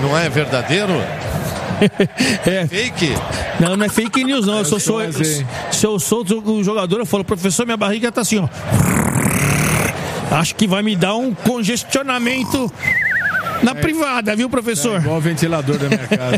Não é verdadeiro? É fake? Não é fake news, não. Se eu sou o jogador, eu falo, professor, minha barriga tá assim, ó. Acho que vai me dar um congestionamento na privada, viu, professor? É igual o ventilador da minha casa.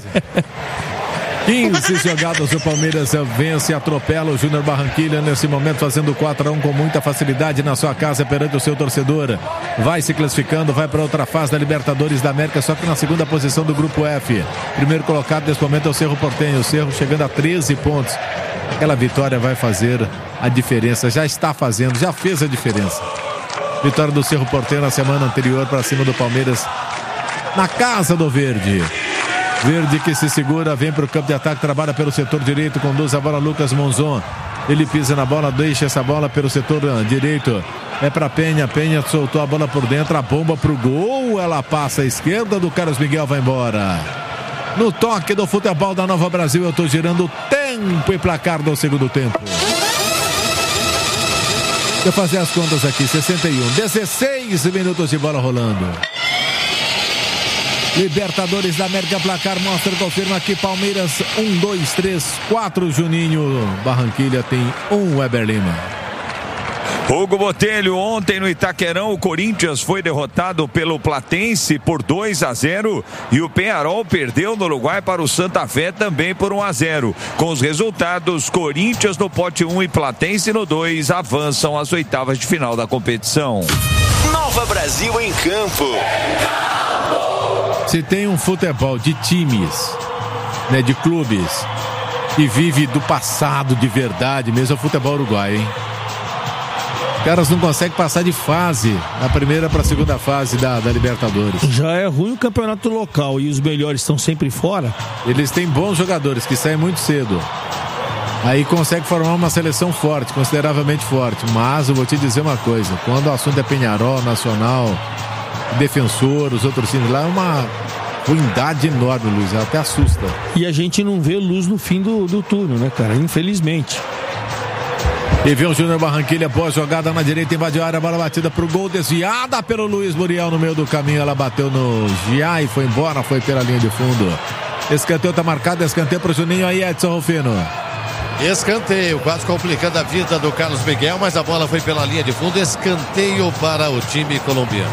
15 jogadas, o Palmeiras vence e atropela o Júnior Barranquilla nesse momento, fazendo 4-1 com muita facilidade na sua casa perante o seu torcedor. Vai se classificando, vai para outra fase da Libertadores da América, só que na segunda posição do Grupo F. Primeiro colocado nesse momento é o Cerro Porteño, o Cerro chegando a 13 pontos. Aquela vitória vai fazer a diferença, já está fazendo, já fez a diferença. Vitória do Cerro Porteño na semana anterior para cima do Palmeiras na casa do Verde. Verde que se segura, vem para o campo de ataque, trabalha pelo setor direito, conduz a bola Lucas Monzon. Ele pisa na bola, deixa essa bola pelo setor direito. É para Penha, Penha soltou a bola por dentro, a bomba pro gol, ela passa à esquerda do Carlos Miguel, vai embora. No toque do futebol da Nova Brasil, eu estou girando tempo e placar do segundo tempo. Deixa eu fazer as contas aqui, 61, 16 minutos de bola rolando. Libertadores da América, placar mostra, confirma aqui, Palmeiras 1, 2, 3, 4, Juninho, Barranquilla tem 1, Weber Lima. Hugo Botelho, ontem no Itaquerão, o Corinthians foi derrotado pelo Platense por 2-0 e o Peñarol perdeu no Uruguai para o Santa Fé também por 1-0. Com os resultados, Corinthians no pote 1 e Platense no 2 avançam às oitavas de final da competição. Nova Brasil em campo. Se tem um futebol de times, né, de clubes, que vive do passado de verdade mesmo, é o futebol uruguaio, hein? Os caras não conseguem passar de fase da primeira para a segunda fase da Libertadores. Já é ruim o campeonato local e os melhores estão sempre fora. Eles têm bons jogadores que saem muito cedo. Aí consegue formar uma seleção forte, consideravelmente forte. Mas eu vou te dizer uma coisa, quando o assunto é Peñarol, Nacional, Defensor, os outros times lá, é uma ruindade enorme, Luiz, até assusta. E a gente não vê luz no fim do túnel, né, cara? Infelizmente. E vem o Júnior Barranquilla, boa jogada na direita, invadiu a área, bola batida pro gol, desviada pelo Luiz Muriel no meio do caminho, ela bateu no Gia e foi embora, foi pela linha de fundo. Escanteio tá marcado, escanteio pro Juninho, aí Edson Rufino. Escanteio, quase complicando a vida do Carlos Miguel, mas a bola foi pela linha de fundo, escanteio para o time colombiano.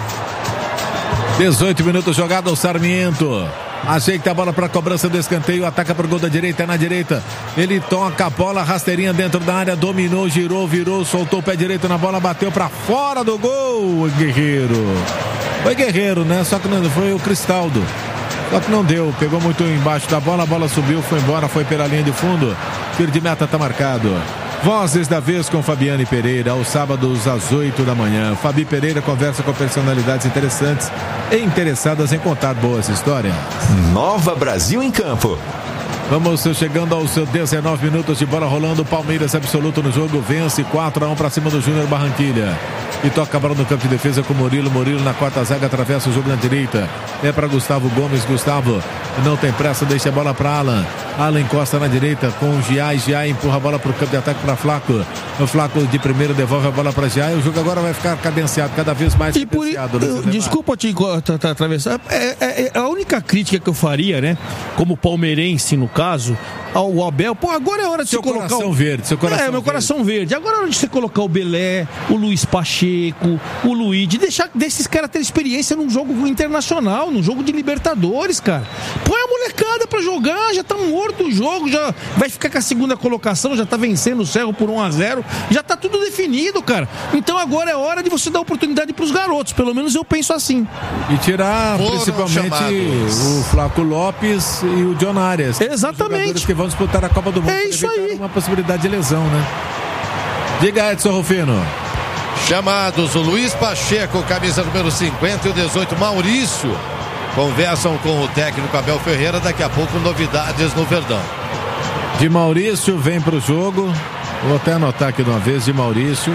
18 minutos jogado, o Sarmiento ajeita a bola para a cobrança do escanteio, ataca para o gol da direita, na direita ele toca a bola, rasteirinha dentro da área, dominou, girou, virou, soltou o pé direito na bola, bateu para fora do gol, Guerreiro. Foi Guerreiro, né? Só que não foi o Cristaldo. Só que não deu, pegou muito embaixo da bola, a bola subiu, foi embora, foi pela linha de fundo. Tiro de meta tá marcado. Vozes da vez com Fabiane Pereira, aos sábados às 8 da manhã. Fabi Pereira conversa com personalidades interessantes e interessadas em contar boas histórias. Nova Brasil em campo. Vamos chegando aos 19 minutos de bola rolando. Palmeiras absoluto no jogo, vence 4-1 para cima do Júnior Barranquilla. E toca a bola no campo de defesa com Murilo. Murilo na quarta zaga, atravessa o jogo na direita. É para Gustavo Gomes. Gustavo não tem pressa, deixa a bola para Alan. Alan encosta na direita com o Giai. Giai empurra a bola para o campo de ataque para Flaco. O Flaco de primeiro devolve a bola para Giai. O jogo agora vai ficar cadenciado, cada vez mais e cadenciado. Desculpa te atravessar. A única crítica que eu faria, né? Como palmeirense, no caso, ao Abel. Pô, agora é hora de seu você colocar. Coração verde, seu coração meu coração verde. Agora é hora de você colocar o Belé, o Luiz Pacheco, o Luigi. Deixar desses caras terem experiência num jogo internacional, num jogo de Libertadores, cara. Põe a molecada pra jogar, já tá morto o jogo, já vai ficar com a segunda colocação, já tá vencendo o Cerro por 1-0, já tá tudo definido, cara. Então agora é hora de você dar oportunidade pros garotos, pelo menos eu penso assim. E tirar principalmente o Flaco Lopes e o John Arias. Exatamente. Que vão disputar a Copa do Mundo. É isso aí. Uma possibilidade de lesão, né? Diga, Edson Rufino. Chamados, o Luiz Pacheco, camisa número 50 e o 18, Maurício. Conversam com o técnico Abel Ferreira, daqui a pouco novidades no Verdão. De Maurício vem pro jogo. Vou até anotar aqui de uma vez, de Maurício.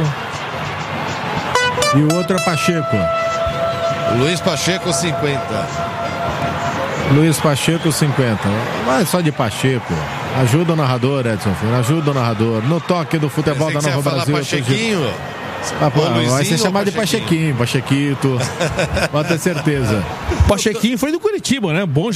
E o outro é Pacheco. Luiz Pacheco, 50. Luiz Pacheco, 50. Vai só de Pacheco. Ajuda o narrador, Edson Filho. Ajuda o narrador. No toque do futebol da Nova Brasil. Pachequinho. Vai ser chamado de Pachequinho, Pachequito. Pode ter certeza. Pachequinho foi do Curitiba, né? Bom